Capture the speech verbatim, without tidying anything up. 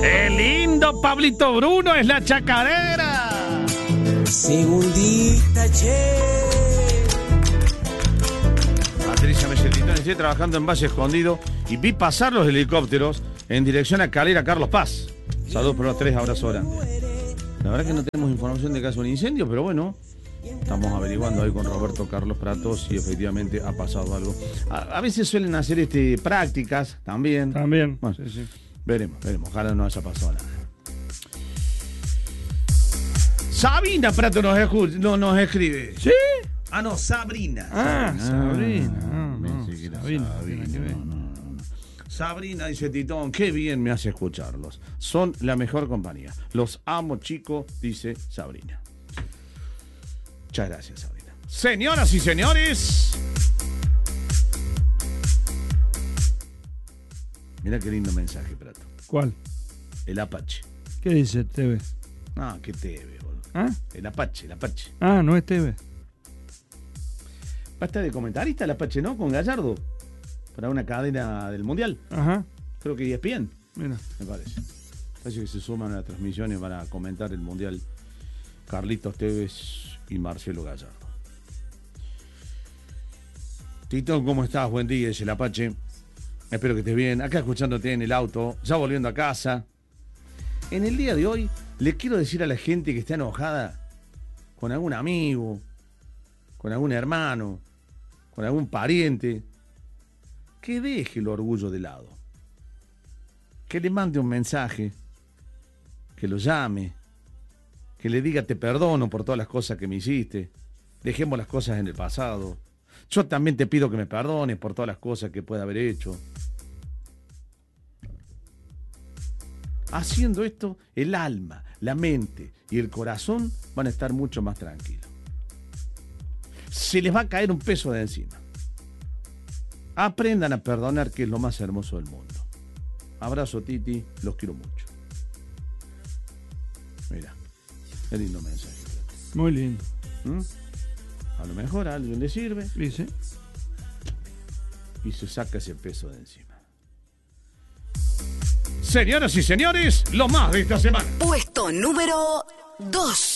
¡Qué lindo, Pablito Bruno! ¡Es la chacarera! Segundita, che. Patricia Mesetitón, estoy trabajando en Valle Escondido y vi pasar los helicópteros en dirección a Calera Carlos Paz. Saludos por los tres, abrazo grande. La verdad que no tenemos información de caso de un incendio, pero bueno, estamos averiguando ahí con Roberto Carlos Prato si efectivamente ha pasado algo. A, a veces suelen hacer este prácticas también. También. Bueno, sí, sí. Veremos, veremos. Ojalá no haya pasado nada. Sabina Prato nos, escucha, no, nos escribe. ¿Sí? Ah, no, Sabrina. Ah, Sabrina. Ah, no, pensé que era Sabina, Sabina. tiene que ver. No, no, no. Sabrina dice Titón, qué bien me hace escucharlos. Son la mejor compañía. Los amo, chico, dice Sabrina. Muchas gracias, Sabrina. Señoras y señores. Mira qué lindo mensaje, Prato. ¿Cuál? El Apache. ¿Qué dice T V? Ah, qué T V, boludo. ¿Ah? El Apache, el Apache. Ah, no es T V. Va a estar de comentarista el Apache, ¿no? Con Gallardo. Para una cadena del Mundial. Ajá. Creo que E S P N. Mira. Me parece. Parece que se suman a las transmisiones para comentar el Mundial Carlitos Tevez y Marcelo Gallardo. Tito, ¿cómo estás? Buen día, es el Apache. Espero que estés bien. Acá escuchándote en el auto, ya volviendo a casa. En el día de hoy, le quiero decir a la gente que está enojada con algún amigo, con algún hermano, con algún pariente, que deje el orgullo de lado. Que le mande un mensaje, que lo llame, que le diga te perdono por todas las cosas que me hiciste, dejemos las cosas en el pasado. Yo también te pido que me perdones por todas las cosas que pueda haber hecho. Haciendo esto, el alma, la mente y el corazón van a estar mucho más tranquilos. Se les va a caer un peso de encima. Aprendan a perdonar, que es lo más hermoso del mundo. Abrazo, Titi, los quiero mucho. Mira, qué lindo mensaje. Muy lindo. ¿Mm? A lo mejor a alguien le sirve. Dice. Y se saca ese peso de encima. Señoras y señores, lo más de esta semana. Puesto número dos.